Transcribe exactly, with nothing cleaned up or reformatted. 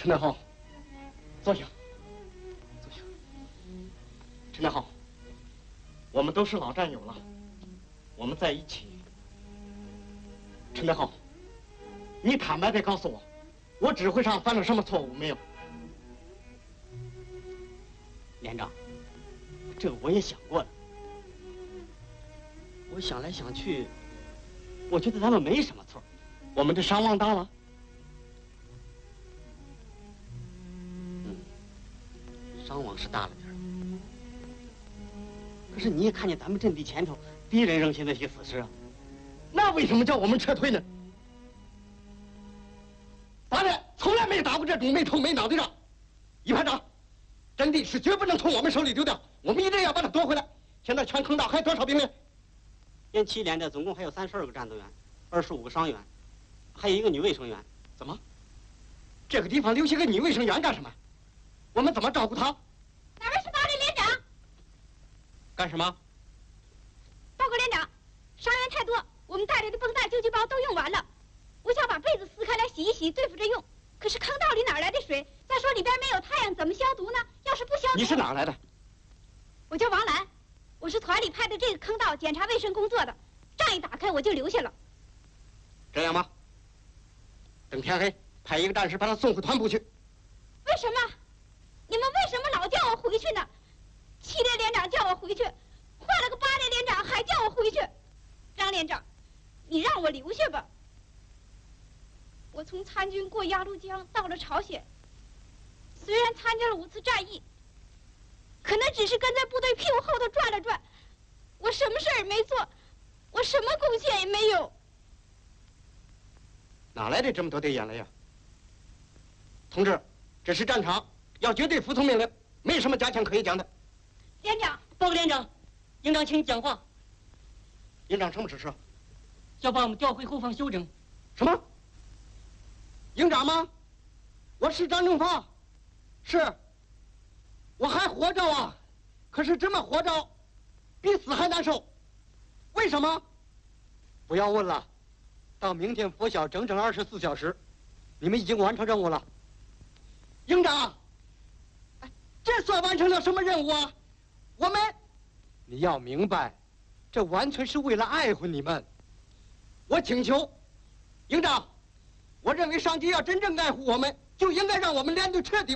陈大豪，坐下，坐下。陈大豪，我们都是老战友了，我们在一起。陈大豪，你坦白地告诉我，我指挥上犯了什么错误没有？ 连长，这个我也想过了。我想来想去，我觉得咱们没什么错。 我们的伤亡大了。 嗯，伤亡是大了点儿。可是你也看见咱们阵地前头敌人扔下那些死尸啊。 那为什么叫我们撤退呢？咱们从来没打过这种没头没脑的仗。一排长，阵地是绝不能从我们手里丢掉，我们一定要把它夺回来。现在全坑道还多少兵力？ 滇七连的总共还有三十二个战斗员，二十五个伤员，还有一个女卫生员。 怎么？这个地方留下个女卫生员干什么？我们怎么照顾她？ 哪位是八连连长？ 干什么？ 报告连长，伤员太多，我们带来的绷带、救济包都用完了。我想把被子撕开来洗一洗，对付着用。可是坑道里哪来的水？再说里边没有太阳，怎么消毒呢？要是不消毒…… 你是哪来的？ 我叫王兰，我是团里派的这个坑道检查卫生工作的。仗一打开我就留下了。 这样吧，等天黑，派一个战士把他送回团部去。 为什么？你们为什么老叫我回去呢？七连连长叫我回去，换了个八连连长还叫我回去。张连长，你让我留下吧。我从参军过鸭绿江到了朝鲜，虽然参加了五次战役，可那只是跟在部队屁股后头转了转，我什么事儿也没做，我什么贡献也没有。 哪来的这么多的眼泪呀？同志，这是战场，要绝对服从命令，没什么加强可以讲的。 连长， 报告连长，营长，请你讲话。 营长什么指示？ 要把我们调回后方休整。 什么？营长吗？我是张正发，是。我还活着啊，可是这么活着，比死还难受。为什么？ 不要问了，到明天拂晓整整二十四小时，你们已经完成任务了。 营长，哎，这算完成了什么任务啊？我们， 你要明白，这完全是为了爱护你们。 我请求，营长，我认为上级要真正爱护我们，就应该让我们连队彻底。